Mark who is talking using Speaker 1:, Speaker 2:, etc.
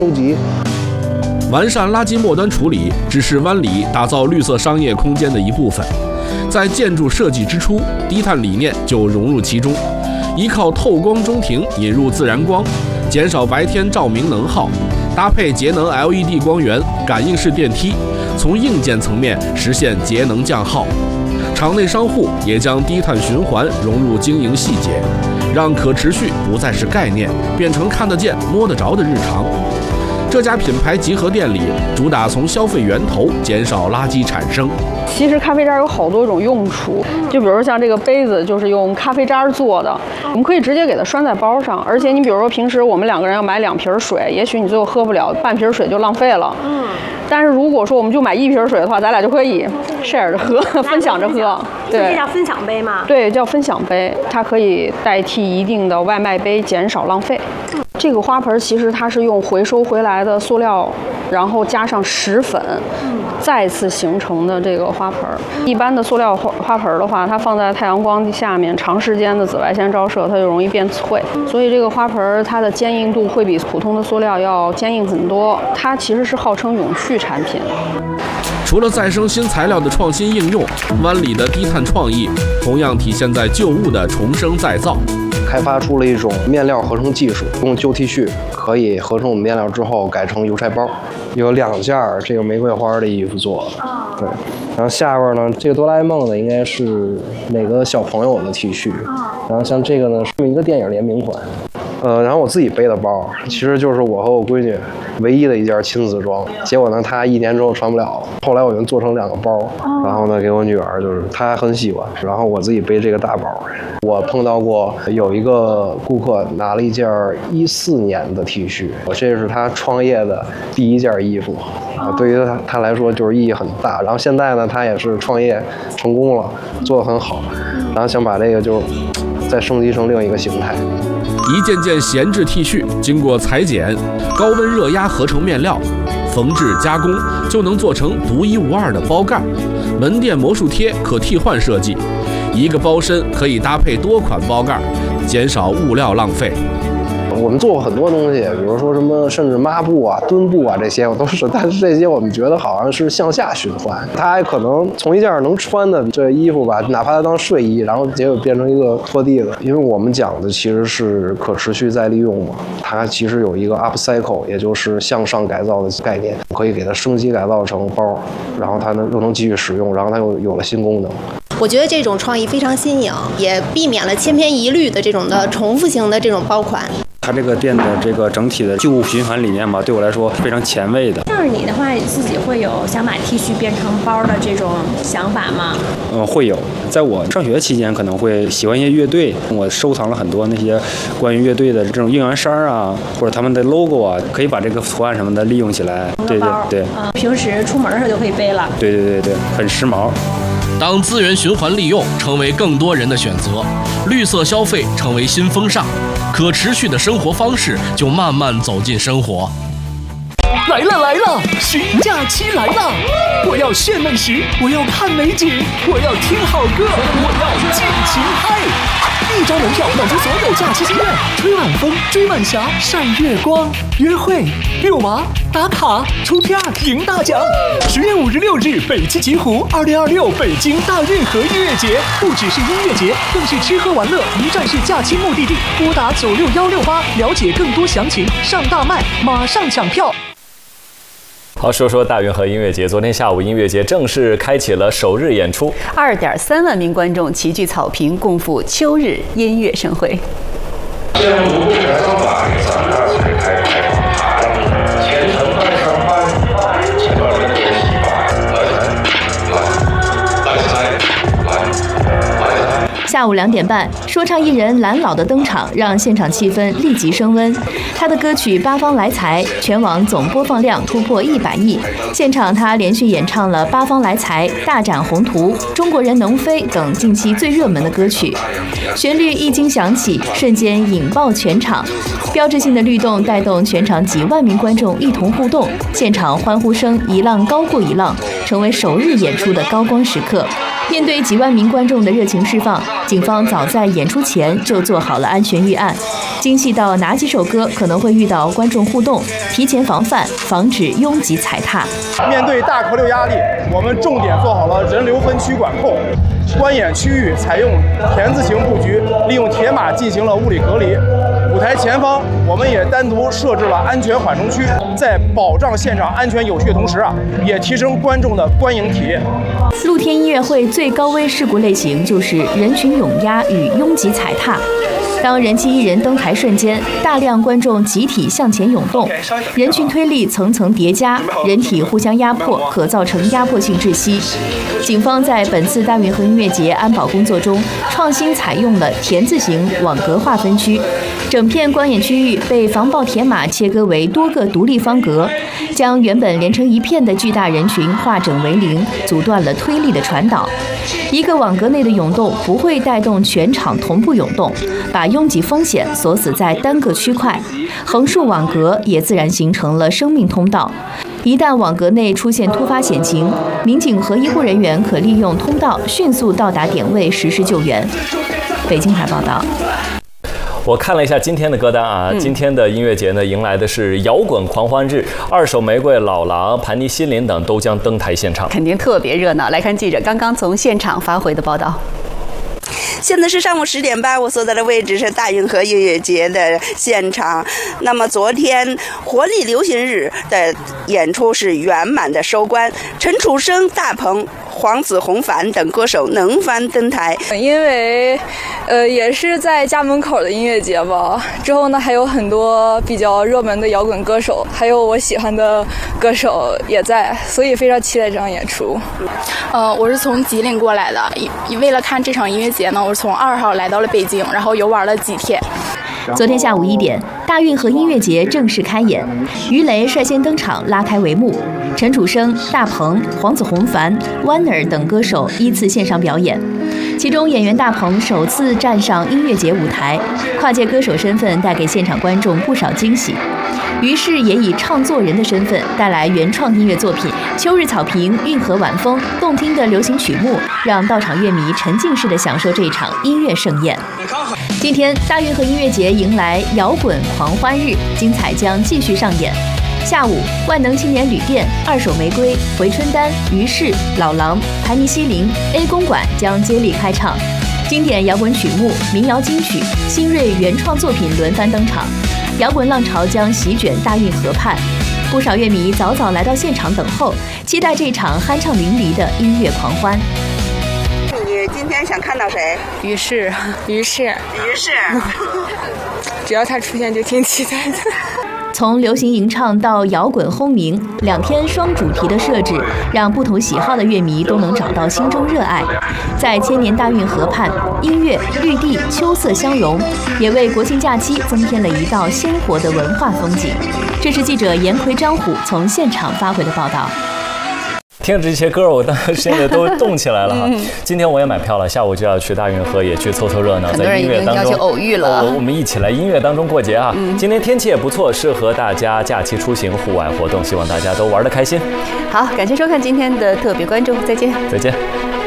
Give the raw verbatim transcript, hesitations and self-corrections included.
Speaker 1: 收集。
Speaker 2: 完善垃圾末端处理只是湾里打造绿色商业空间的一部分，在建筑设计之初，低碳理念就融入其中，依靠透光中庭引入自然光，减少白天照明能耗，搭配节能 L E D 光源、感应式电梯，从硬件层面实现节能降耗。场内商户也将低碳循环融入经营细节，让可持续不再是概念，变成看得见、摸得着的日常。这家品牌集合店里主打从消费源头减少垃圾产生。
Speaker 3: 其实咖啡渣有好多种用处，就比如像这个杯子就是用咖啡渣做的，我们可以直接给它拴在包上。而且你比如说平时我们两个人要买两瓶水，也许你最后喝不了，半瓶水就浪费了。嗯。但是如果说我们就买一瓶水的话，咱俩就可以 share 着喝，分享着喝。对，
Speaker 4: 这叫分享杯吗？
Speaker 3: 对，叫分享杯，它可以代替一定的外卖杯，减少浪费。嗯。这个花盆其实它是用回收回来的塑料，然后加上石粉，再次形成的这个花盆。一般的塑料花花盆的话，它放在太阳光下面，长时间的紫外线照射，它就容易变脆。所以这个花盆它的坚硬度会比普通的塑料要坚硬很多。它其实是号称永续产品。
Speaker 2: 除了再生新材料的创新应用，湾里的低碳创意同样体现在旧物的重生再造。
Speaker 1: 开发出了一种面料合成技术，用旧 T 恤可以合成我们面料之后改成邮差包。有两件这个玫瑰花的衣服做的，对。然后下边呢，这个哆啦 A 梦的应该是哪个小朋友的 T 恤，然后像这个呢是一个电影联名款。呃，然后我自己背的包，其实就是我和我闺女唯一的一件亲子装。结果呢，她一年之后穿不了了。后来我就做成两个包，然后呢给我女儿，就是她很喜欢，然后我自己背这个大包。我碰到过有一个顾客拿了一件一四年的 T 恤，我这是他创业的第一件衣服，啊，对于他他来说就是意义很大。然后现在呢，他也是创业成功了，做得很好，然后想把这个就再升级成另一个形态。
Speaker 2: 一件件闲置 T 恤经过裁剪、高温热压合成面料、缝制加工，就能做成独一无二的包盖。门店魔术贴可替换设计，一个包身可以搭配多款包盖，减少物料浪费。
Speaker 1: 我们做过很多东西，比如说什么，甚至抹布啊、墩布啊这些，我都是，但是这些我们觉得好像是向下循环，它还可能从一件能穿的这衣服吧，哪怕它当睡衣，然后结果变成一个拖地的。因为我们讲的其实是可持续再利用嘛，它其实有一个 upcycle， 也就是向上改造的概念，可以给它升级改造成包，然后它呢又能继续使用，然后它又有了新功能。
Speaker 5: 我觉得这种创意非常新颖，也避免了千篇一律的这种的重复型的这种包款。
Speaker 6: 它这个店的这个整体的旧物循环理念吧，对我来说非常前卫的。
Speaker 4: 像是你的话，自己会有想把 T 恤变成包的这种想法吗？
Speaker 6: 嗯，会有。在我上学期间，可能会喜欢一些乐队，我收藏了很多那些关于乐队的这种应援衫啊，或者他们的 logo 啊，可以把这个图案什么的利用起来。对对对，
Speaker 4: 嗯，平时出门的时候就可以背了。
Speaker 6: 对对对对，很时髦。
Speaker 2: 当资源循环利用成为更多人的选择，绿色消费成为新风尚，可持续的生活方式就慢慢走进生活。
Speaker 7: 来了来了，寻假期来了！我要炫美食，我要看美景，我要听好歌，我要尽情嗨！一张门票满足所有假期心愿，吹晚风，追晚霞，晒月光，约会、遛娃、打卡、出片、赢大奖。十月五日六日，北汽极狐二零二六北京大运河音乐节，不只是音乐节，更是吃喝玩乐一站式假期目的地。拨打九六幺六八，了解更多详情。上大麦，马上抢票。
Speaker 8: 好，说说大运河音乐节。昨天下午，音乐节正式开启了首日演出，
Speaker 9: 二点三万名观众齐聚草坪，共赴秋日音乐盛会。
Speaker 10: 项目不改造法，咱们才开开放爬，前程快上班，请把人多洗吧，来来来来来来。
Speaker 11: 下午两点半，说唱艺人蓝老的登场，让现场气氛立即升温。他的歌曲《八方来财》全网总播放量突破一百亿。现场他连续演唱了《八方来财》《大展宏图》《中国人能飞》等近期最热门的歌曲，旋律一经响起，瞬间引爆全场。标志性的律动带动全场几万名观众一同互动，现场欢呼声一浪高过一浪，成为首日演出的高光时刻。面对几万名观众的热情释放，警方早在演出前就做好了安全预案，精细到哪几首歌可能能会遇到观众互动，提前防范，防止拥挤踩踏。
Speaker 12: 面对大河流压力，我们重点做好了人流分区管控，观演区域采用田字形布局，利用铁马进行了物理隔离。舞台前方，我们也单独设置了安全缓冲区，在保障现场安全有序的同时啊，也提升观众的观影体验。
Speaker 11: 露天音乐会最高危事故类型就是人群涌压与拥挤踩踏。当人气艺人登台瞬间，大量观众集体向前涌动，人群推力层层叠加，人体互相压迫，可造成压迫性窒息。警方在本次大运河音乐节安保工作中，创新采用了田字形网格划分区，整片观演区域被防爆铁马切割为多个独立方格，将原本连成一片的巨大人群化整为零，阻断了推力的传导。一个网格内的涌动不会带动全场同步涌动，把拥挤风险锁死在单个区块，横竖网格也自然形成了生命通道。一旦网格内出现突发险情，民警和医护人员可利用通道迅速到达点位实施救援。北京台报道。
Speaker 8: 我看了一下今天的歌单啊，嗯、今天的音乐节呢，迎来的是摇滚狂欢日，二手玫瑰、老狼、盘尼西林等都将登台献唱，
Speaker 9: 肯定特别热闹。来看记者刚刚从现场发回的报道。
Speaker 13: 现在是上午十点半，我所在的位置是大运河音乐节的现场。那么昨天活力流行日的演出是圆满的收官，陈楚生、大鹏、黄子弘凡等歌手能翻登台。
Speaker 14: 因为呃也是在家门口的音乐节吧，之后呢还有很多比较热门的摇滚歌手，还有我喜欢的歌手也在，所以非常期待这场演出。
Speaker 15: 呃，我是从吉林过来的，为了看这场音乐节呢，我是从二号来到了北京，然后游玩了几天。
Speaker 11: 昨天下午一点，大运河音乐节正式开演，于雷率先登场拉开帷幕，陈楚生、大鹏、黄子弘凡、湾儿等歌手依次献上表演。其中演员大鹏首次站上音乐节舞台，跨界歌手身份带给现场观众不少惊喜。于是也以唱作人的身份带来原创音乐作品《秋日草坪》《运河晚风》动听的流行曲目，让到场乐迷沉浸式地享受这场音乐盛宴。今天大运河音乐节迎来摇滚狂欢日，精彩将继续上演。下午，万能青年旅店、二手玫瑰、回春丹、于氏、老狼、盘尼西林、A 公馆将接力开唱，经典摇滚曲目、民谣金曲、新锐原创作品轮番登场，摇滚浪潮将席卷大运河畔。不少乐迷早早来到现场等候，期待这场酣畅淋漓的音乐狂欢。
Speaker 13: 你今天想看到谁？
Speaker 14: 于是，于是，
Speaker 13: 于是，
Speaker 14: 只要他出现就挺期待的。
Speaker 11: 从流行吟唱到摇滚轰鸣，两天双主题的设置，让不同喜好的乐迷都能找到心中热爱。在千年大运河畔，音乐、绿地、秋色相融，也为国庆假期增添了一道鲜活的文化风景。这是记者严奎、张虎从现场发回的报道。
Speaker 8: 听着这些歌，我当时现在都动起来了哈。今天我也买票了，下午就要去大运河，也去凑凑热闹，在音乐当中
Speaker 9: 偶遇了。
Speaker 8: 我我们一起来音乐当中过节啊！
Speaker 9: 嗯、
Speaker 8: 今天天气也不错，适合大家假期出行户外活动，希望大家都玩得开心。
Speaker 9: 好，感谢收看今天的特别关注，再见，
Speaker 8: 再见。